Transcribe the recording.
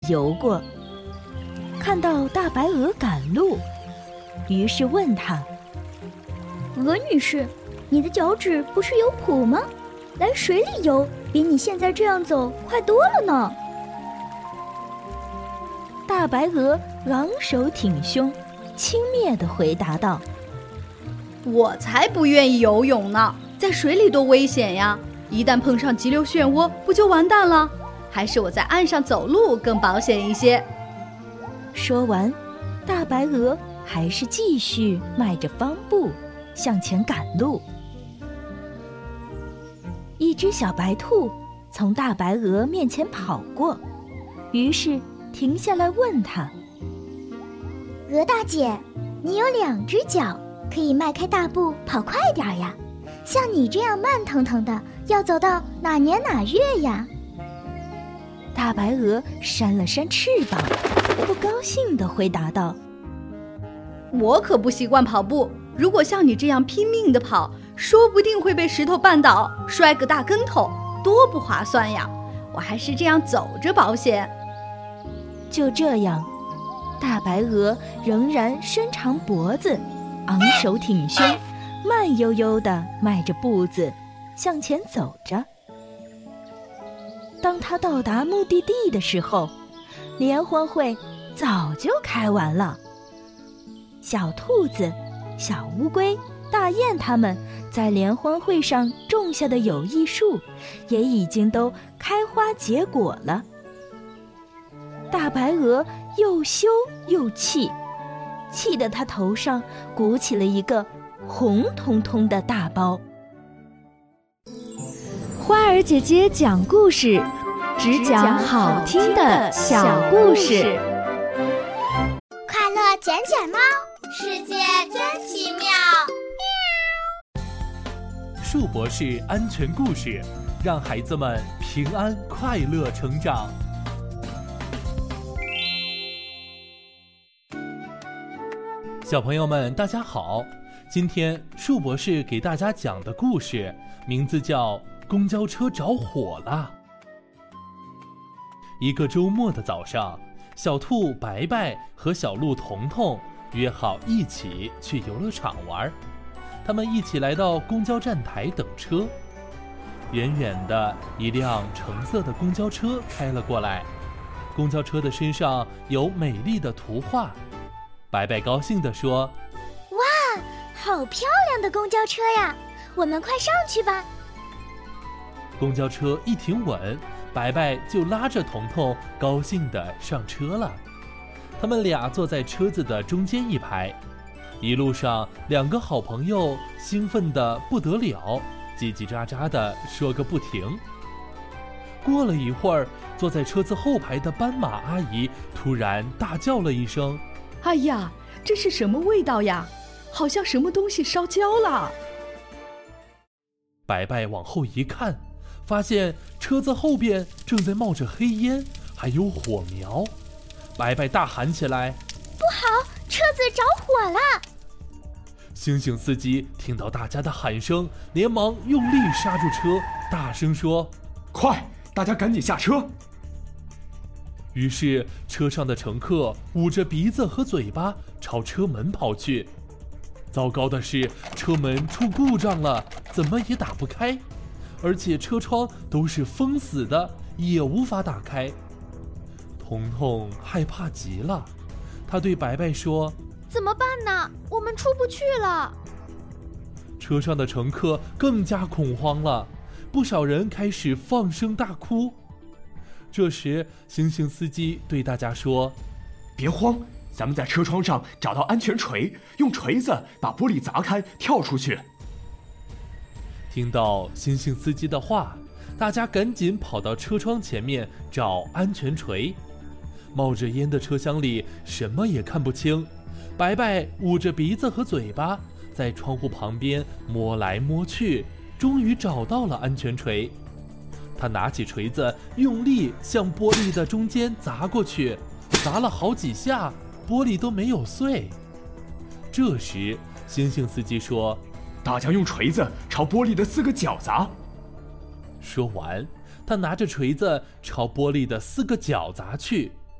游过，看到大白鹅赶路，于是问他： 鹅女士，你的脚趾不是有蹼吗？来水里游比你现在这样走快多了呢。 大白鹅昂首挺胸，轻蔑地回答道： 我才不愿意游泳呢，在水里多危险呀，一旦碰上急流漩涡不就完蛋了？还是我在岸上走路更保险一些。 说完，大白鹅还是继续迈着方步向前赶路。一只小白兔从大白鹅面前跑过，于是停下来问它： 鹅大姐，你有2只脚，可以迈开大步跑快点呀，像你这样慢腾腾的，要走到哪年哪月呀？ 大白鹅扇了扇翅膀，不高兴地回答道： 我可不习惯跑步，如果像你这样拼命地跑，说不定会被石头绊倒，摔个大跟头，多不划算呀！我还是这样走着保险。 就这样，大白鹅仍然伸长脖子，昂首挺胸，慢悠悠地迈着步子向前走着。当它到达目的地的时候，联欢会早就开完了。小兔子、小乌龟、大雁它们在联欢会上种下的友谊树也已经都开花结果了。大白鹅又羞又气，气得它头上鼓起了一个红彤彤的大包。 花儿姐姐讲故事，只讲好听的小故事。 快乐捡捡猫，世界真奇妙。 树博士安全故事，让孩子们平安快乐成长。小朋友们，大家好！今天树博士给大家讲的故事名字叫《公交车着火了》。一个周末的早上，小兔白白和小鹿彤彤约好一起去游乐场玩。他们一起来到公交站台等车。远远的一辆橙色的公交车开了过来，公交车的身上有美丽的图画。白白高兴地说： 哇，好漂亮的公交车呀，我们快上去吧。 公交车一停稳，白白就拉着彤彤高兴地上车了。他们俩坐在车子的中间一排，一路上2个好朋友兴奋得不得了，叽叽喳喳地说个不停。过了一会儿，坐在车子后排的斑马阿姨突然大叫了一声： 哎呀，这是什么味道呀？好像什么东西烧焦了。 白白往后一看，发现车子后边正在冒着黑烟，还有火苗。白白大喊起来： 不好，车子着火了！ 星星司机听到大家的喊声，连忙用力刹住车，大声说： 快，大家赶紧下车！ 于是车上的乘客捂着鼻子和嘴巴朝车门跑去。糟糕的是，车门出故障了，怎么也打不开，而且车窗都是封死的，也无法打开。彤彤害怕极了，他对白白说： 怎么办呢？我们出不去了。 车上的乘客更加恐慌了，不少人开始放声大哭。这时，星星司机对大家说： 别慌，咱们在车窗上找到安全锤，用锤子把玻璃砸开，跳出去。 听到星星司机的话，大家赶紧跑到车窗前面找安全锤。冒着烟的车厢里什么也看不清，白白捂着鼻子和嘴巴，在窗户旁边摸来摸去，终于找到了安全锤。他拿起锤子，用力向玻璃的中间砸过去，砸了好几下，玻璃都没有碎。这时，星星司机说： 大家用锤子朝玻璃的4个角砸。 说完，他拿着锤子朝玻璃的4个角砸去。